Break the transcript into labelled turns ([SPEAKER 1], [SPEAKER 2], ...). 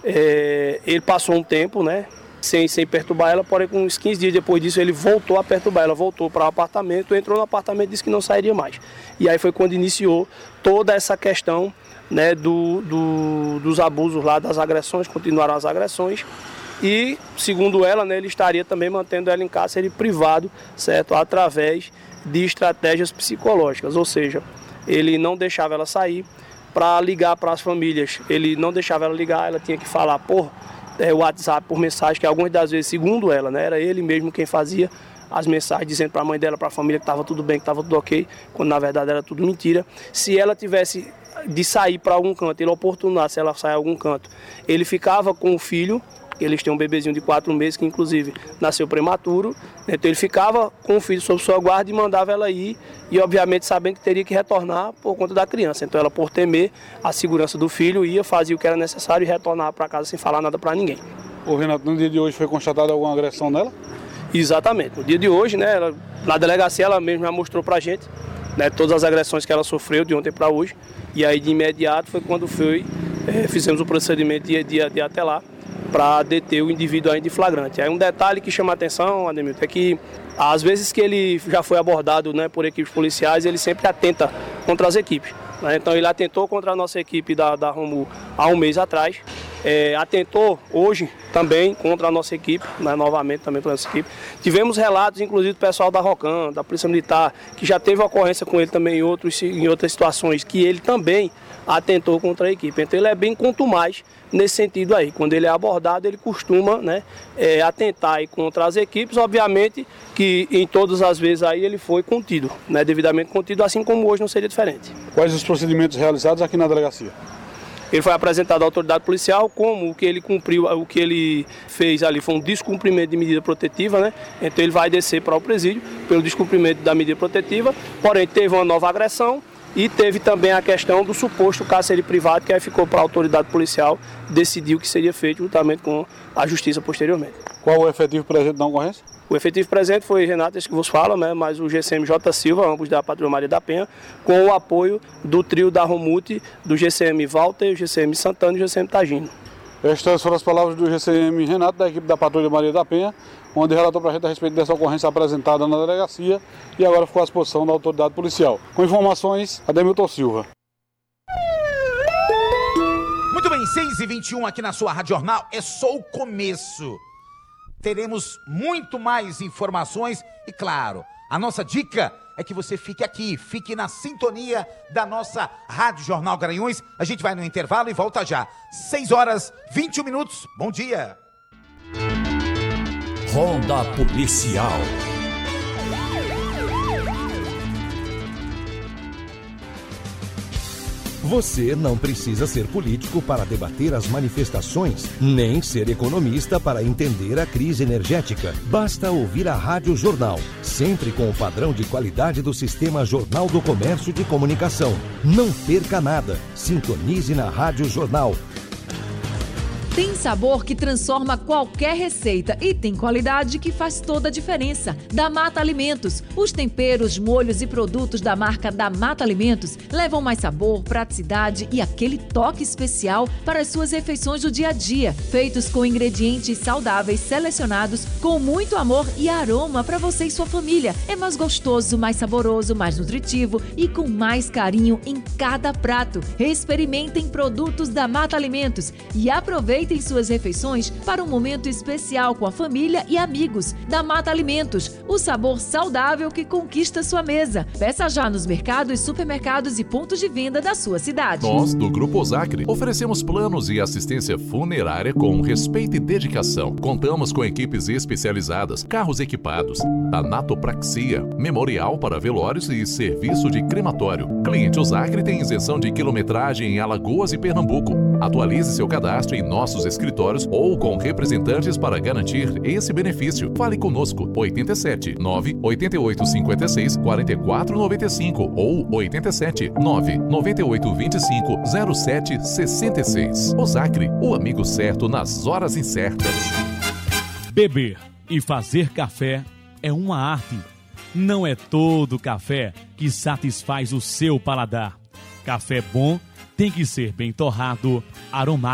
[SPEAKER 1] Ele passou um tempo, né, sem perturbar ela, porém com uns 15 dias depois disso ele voltou a perturbar, ela voltou para o apartamento, entrou no apartamento e disse que não sairia mais. E aí foi quando iniciou toda essa questão, né, dos abusos lá, das agressões, continuaram as agressões. E, segundo ela, né, ele estaria também mantendo ela em cárcere privado, certo? Através de estratégias psicológicas, ou seja, ele não deixava ela sair para ligar para as famílias, ele não deixava ela ligar, ela tinha que falar por WhatsApp, por mensagem, que algumas das vezes, segundo ela, né, era ele mesmo quem fazia as mensagens, dizendo para a mãe dela, para a família que estava tudo bem, que estava tudo ok, quando na verdade era tudo mentira. Se ela tivesse de sair para algum canto, ele oportunasse ela sair a algum canto, ele ficava com o filho. Eles têm um bebezinho de 4 meses, que inclusive nasceu prematuro. Então ele ficava com o filho sob sua guarda e mandava ela ir. E obviamente sabendo que teria que retornar por conta da criança. Então ela, por temer a segurança do filho, ia, fazia o que era necessário e retornava para casa sem falar nada para ninguém.
[SPEAKER 2] Ô Renato, no dia de hoje foi constatada alguma agressão nela?
[SPEAKER 1] Exatamente. No dia de hoje, né, na delegacia ela mesma já mostrou para a gente, né, todas as agressões que ela sofreu de ontem para hoje. E aí de imediato foi quando fizemos o procedimento de ir até lá, para deter o indivíduo ainda em flagrante. Aí um detalhe que chama a atenção, Ademilton, é que às vezes que ele já foi abordado, né, por equipes policiais, ele sempre atenta contra as equipes, né? Então ele atentou contra a nossa equipe da Romu há um mês atrás, atentou hoje também contra a nossa equipe, né, novamente também para a nossa equipe. Tivemos relatos, inclusive, do pessoal da ROCAM, da Polícia Militar, que já teve ocorrência com ele também em outras situações, que ele também atentou contra a equipe. Então ele é bem contumaz nesse sentido aí. Quando ele é abordado, ele costuma, né, atentar aí contra as equipes. Obviamente que em todas as vezes aí ele foi contido, né, devidamente contido, assim como hoje não seria diferente.
[SPEAKER 2] Quais os procedimentos realizados aqui na delegacia?
[SPEAKER 1] Ele foi apresentado à autoridade policial, como o que ele cumpriu, o que ele fez ali foi um descumprimento de medida protetiva, né? Então ele vai descer para o presídio pelo descumprimento da medida protetiva, porém teve uma nova agressão e teve também a questão do suposto cárcere privado, que aí ficou para a autoridade policial decidir o que seria feito juntamente com a justiça posteriormente.
[SPEAKER 2] Qual o efetivo presente da ocorrência?
[SPEAKER 1] O efetivo presente foi Renato, esse que vos fala, né, mas o GCM J. Silva, ambos da Patrulha Maria da Penha, com o apoio do trio da Romute, do GCM Walter, o GCM Santana e o GCM Tagino.
[SPEAKER 2] Estas foram as palavras do GCM Renato, da equipe da Patrulha Maria da Penha, onde relatou para a gente a respeito dessa ocorrência apresentada na delegacia e agora ficou à disposição da autoridade policial. Com informações, Ademilton Silva.
[SPEAKER 3] Muito bem, 6h21 aqui na sua Rádio Jornal, é só o começo. Teremos muito mais informações e, claro, a nossa dica é que você fique aqui, fique na sintonia da nossa Rádio Jornal Garanhuns. A gente vai no intervalo e volta já. 6h21. Bom dia.
[SPEAKER 4] Ronda Policial. Você não precisa ser político para debater as manifestações, nem ser economista para entender a crise energética. Basta ouvir a Rádio Jornal, sempre com o padrão de qualidade do Sistema Jornal do Comércio de Comunicação. Não perca nada. Sintonize na Rádio Jornal.
[SPEAKER 5] Tem sabor que transforma qualquer receita e tem qualidade que faz toda a diferença. Da Mata Alimentos. Os temperos, molhos e produtos da marca da Mata Alimentos levam mais sabor, praticidade e aquele toque especial para as suas refeições do dia a dia. Feitos com ingredientes saudáveis selecionados com muito amor e aroma para você e sua família. É mais gostoso, mais saboroso, mais nutritivo e com mais carinho em cada prato. Experimentem produtos da Mata Alimentos e aproveitem suas refeições para um momento especial com a família e amigos. Da Mata Alimentos, o sabor saudável que conquista sua mesa. Peça já nos mercados, supermercados e pontos de venda da sua cidade.
[SPEAKER 6] Nós, do Grupo Osacre, oferecemos planos e assistência funerária com respeito e dedicação. Contamos com equipes especializadas, carros equipados, tanatopraxia, memorial para velórios e serviço de crematório. Cliente Osacre tem isenção de quilometragem em Alagoas e Pernambuco. Atualize seu cadastro em nossos escritórios ou com representantes para garantir esse benefício. Fale conosco, 87 9 88 56 44 95 ou 87 9 98 25 07 66. Osacre, o amigo certo nas horas incertas.
[SPEAKER 7] Beber e fazer café é uma arte. Não é todo café que satisfaz o seu paladar. Café bom tem que ser bem torrado, aromático.